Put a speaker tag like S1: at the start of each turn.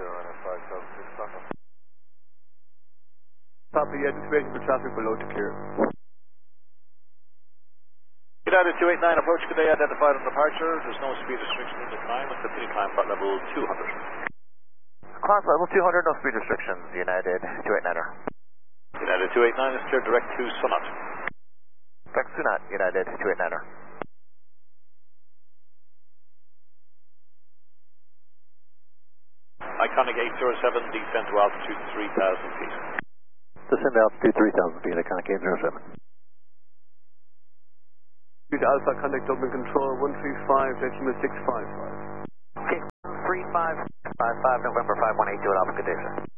S1: Copy, yeah, just waiting for traffic below to clear.
S2: United 289, approach today identified on departure. There's no speed restriction in the climb and continue climb at level 200.
S3: Climb level 200, no speed restrictions, United 289er.
S2: United 289 is cleared direct to Sunat.
S3: Direct to Sunat, United 289er.
S2: Iconic 807, descend to altitude 3,000 feet.
S3: Descend to altitude 3,000 feet, Iconic 807.
S1: Alpha, contact Dublin Control 135, decimal 655.
S3: Okay, 3555, November 5182 at Alpha Condition.